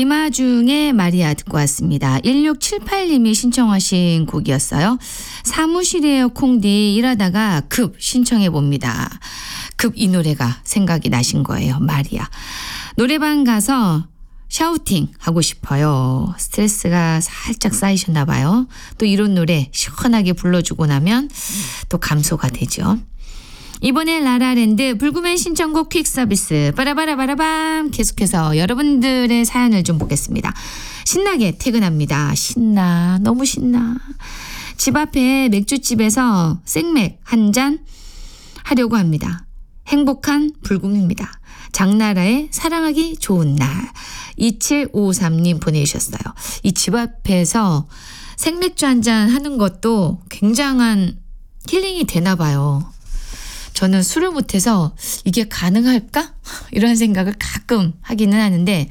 김아중의 마리아 듣고 왔습니다. 1678님이 신청하신 곡이었어요. 사무실이에요 콩디 일하다가 급 신청해 봅니다. 급 이 노래가 생각이 나신 거예요. 마리아. 노래방 가서 샤우팅 하고 싶어요. 스트레스가 살짝 쌓이셨나 봐요. 또 이런 노래 시원하게 불러주고 나면 또 감소가 되죠. 이번에 라라랜드 불구맨 신청곡 퀵 서비스 빠라바라바라밤 계속해서 여러분들의 사연을 좀 보겠습니다. 신나게 퇴근합니다. 신나 너무 신나. 집 앞에 맥주집에서 생맥 한 잔 하려고 합니다. 행복한 불금입니다. 장나라의 사랑하기 좋은 날 2753님 보내주셨어요. 이 집 앞에서 생맥주 한 잔 하는 것도 굉장한 힐링이 되나 봐요. 저는 술을 못해서 이게 가능할까? 이런 생각을 가끔 하기는 하는데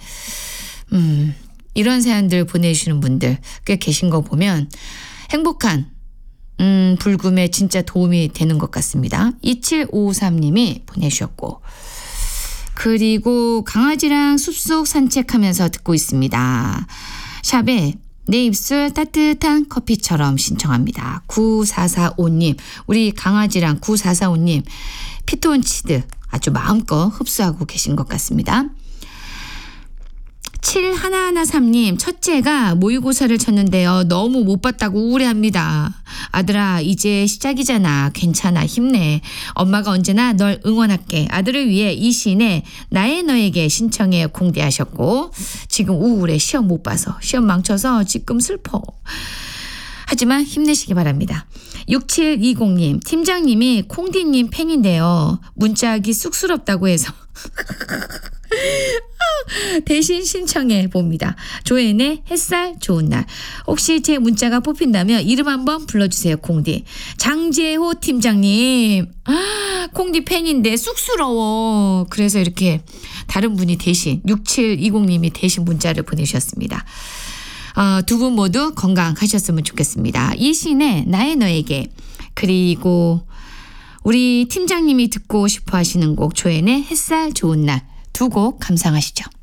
이런 사연들 보내주시는 분들 꽤 계신 거 보면 행복한 불금에 진짜 도움이 되는 것 같습니다. 2753님이 보내주셨고 그리고 강아지랑 숲속 산책하면서 듣고 있습니다. 샵에 내 입술 따뜻한 커피처럼 신청합니다. 9445님 우리 강아지랑 9445님 피톤치드 아주 마음껏 흡수하고 계신 것 같습니다. 7113님 첫째가 모의고사를 쳤는데요. 너무 못 봤다고 우울해합니다. 아들아 이제 시작이잖아. 괜찮아 힘내. 엄마가 언제나 널 응원할게. 아들을 위해 이신의 나의 너에게 신청해 공개하셨고 지금 우울해. 시험 못 봐서 시험 망쳐서 지금 슬퍼. 하지만 힘내시기 바랍니다. 6720님 팀장님이 콩디님 팬인데요. 문자하기 쑥스럽다고 해서 대신 신청해 봅니다. 조앤의 햇살 좋은 날. 혹시 제 문자가 뽑힌다면 이름 한번 불러주세요. 콩디. 장재호 팀장님. 콩디 팬인데 쑥스러워. 그래서 이렇게 다른 분이 대신 6720님이 대신 문자를 보내주셨습니다. 두 분 모두 건강하셨으면 좋겠습니다. 이신의 나의 너에게 그리고 우리 팀장님이 듣고 싶어 하시는 곡 조앤의 햇살 좋은 날 두 곡 감상하시죠.